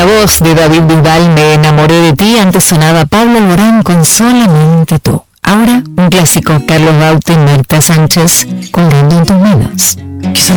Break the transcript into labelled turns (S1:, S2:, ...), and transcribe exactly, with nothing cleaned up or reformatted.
S1: la voz de David Bisbal, Me enamoré de ti. Antes sonaba Pablo Alborán con Solamente tú. Ahora un clásico, Carlos Baute y Marta Sánchez, Colgando en tus manos.